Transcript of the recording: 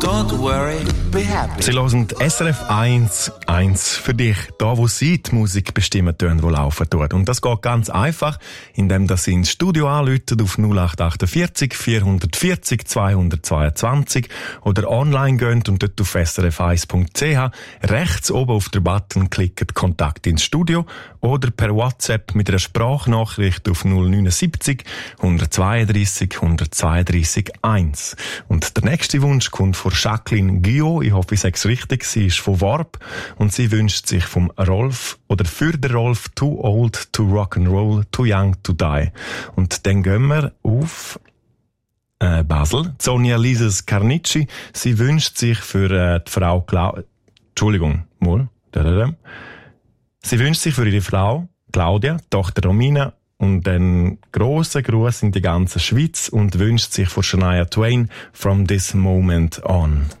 Don't worry, be happy. Sie hören SRF 1 für dich. Da, wo Sie die Musik bestimmen tun, wo laufen tut. Und das geht ganz einfach, indem Sie ins Studio anrufen auf 0848 440 222 oder online gehen und dort auf srf1.ch rechts oben auf den Button klicken Kontakt ins Studio oder per WhatsApp mit einer Sprachnachricht auf 079 132 132 1. Und der nächste Wunsch kommt von Jacqueline Guillot, ich hoffe, ich sage es richtig, sie ist von Warp und sie wünscht sich vom Rolf oder für den Rolf Too Old to Rock'n'Roll, Too Young to Die. Und dann gehen wir auf Basel. Sonja Lises Carnicci, sie wünscht sich für die Frau Sie wünscht sich für ihre Frau Claudia, Tochter Romina und einen grossen Gruß in die ganze Schweiz und wünscht sich von Shania Twain From This Moment On.